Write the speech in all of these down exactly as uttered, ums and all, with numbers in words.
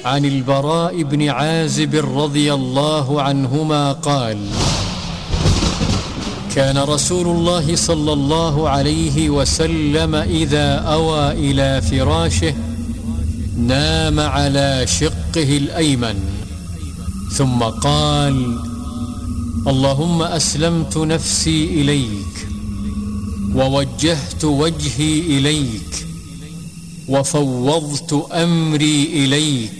عن البراء بن عازب رضي الله عنهما قال كان رسول الله صلى الله عليه وسلم إذا أوى إلى فراشه نام على شقه الأيمن ثم قال اللهم أسلمت نفسي إليك ووجهت وجهي إليك وفوضت أمري إليك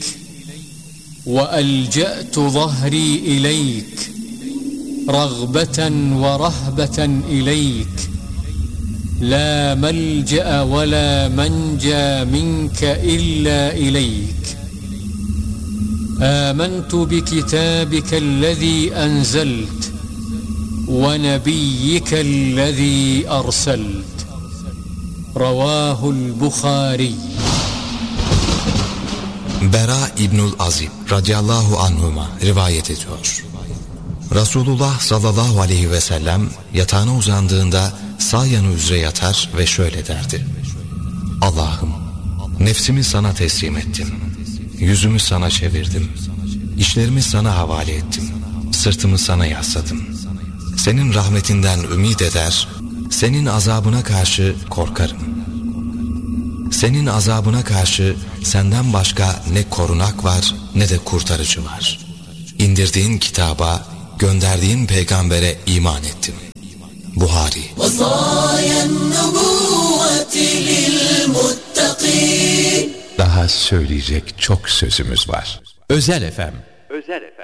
وألجأت ظهري إليك رغبة ورهبة إليك لا ملجأ ولا منجى منك إلا إليك آمنت بكتابك الذي أنزلت ونبيك الذي أرسلت رواه البخاري. Bera İbnül Azib radıyallahu anhuma rivayet ediyor. Resulullah sallallahu aleyhi ve sellem yatağına uzandığında sağ yanı üzere yatar ve şöyle derdi: Allah'ım, nefsimi sana teslim ettim, yüzümü sana çevirdim, işlerimi sana havale ettim, sırtımı sana yasladım. Senin rahmetinden ümit eder, senin azabına karşı korkarım. Senin azabına karşı senden başka ne korunak var ne de kurtarıcı var. İndirdiğin kitaba, gönderdiğin peygambere iman ettim. Buhari. Daha söyleyecek çok sözümüz var. Özel Efem. Özel Efem.